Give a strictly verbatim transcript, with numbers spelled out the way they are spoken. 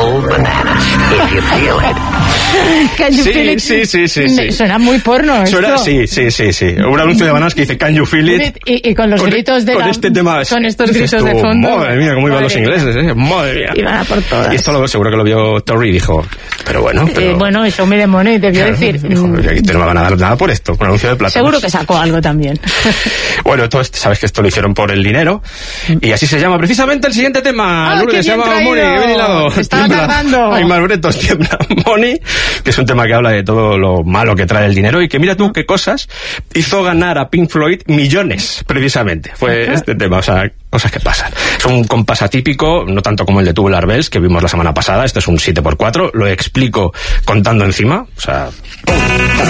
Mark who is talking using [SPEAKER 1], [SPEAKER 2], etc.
[SPEAKER 1] Whole bananas. If you feel it.
[SPEAKER 2] Can you
[SPEAKER 3] Sí,
[SPEAKER 2] feel it?
[SPEAKER 3] sí, sí, sí,
[SPEAKER 2] Me-
[SPEAKER 3] sí.
[SPEAKER 2] Suena muy porno esto.
[SPEAKER 3] Suena- sí, sí, sí, sí. Un anuncio de bananas que dice Can you feel it?
[SPEAKER 2] Y, y con los
[SPEAKER 3] Con-
[SPEAKER 2] gritos de
[SPEAKER 3] con
[SPEAKER 2] la-
[SPEAKER 3] este tema.
[SPEAKER 2] con estos
[SPEAKER 3] Dices
[SPEAKER 2] gritos
[SPEAKER 3] tú,
[SPEAKER 2] de fondo.
[SPEAKER 3] Madre mía, cómo iban los
[SPEAKER 2] Madre mía.
[SPEAKER 3] ingleses, ¿eh? Madre mía.
[SPEAKER 2] Iban a por todas.
[SPEAKER 3] Y esto lo, seguro que lo vio Torri y dijo, pero bueno, pero...
[SPEAKER 2] Eh, bueno, eso me demonio y debió
[SPEAKER 3] Claro,
[SPEAKER 2] decir.
[SPEAKER 3] dijo,
[SPEAKER 2] mm,
[SPEAKER 3] aquí no me van a dar nada por esto, un anuncio de plata.
[SPEAKER 2] seguro que sacó algo también.
[SPEAKER 3] Bueno, todo esto, sabes que esto lo hicieron por el dinero. Y así se llama precisamente el siguiente tema.
[SPEAKER 2] ¡Ah,
[SPEAKER 3] Lourdes,
[SPEAKER 2] qué
[SPEAKER 3] se
[SPEAKER 2] bien
[SPEAKER 3] llama
[SPEAKER 2] traído!
[SPEAKER 3] Money, ven hilado.
[SPEAKER 2] Estaba
[SPEAKER 3] Tiembla.
[SPEAKER 2] tardando.
[SPEAKER 3] Ay, más bretos, tiembla. Money, que es un tema que habla de todo lo malo que trae el dinero y que mira tú qué cosas hizo ganar a Pink Floyd millones, precisamente. Fue
[SPEAKER 2] Ajá.
[SPEAKER 3] este tema, o sea, cosas que pasan. Es un compás atípico, no tanto como el de Tubular Bells, que vimos la semana pasada. Esto es un siete por cuatro, lo explico contando encima, o sea...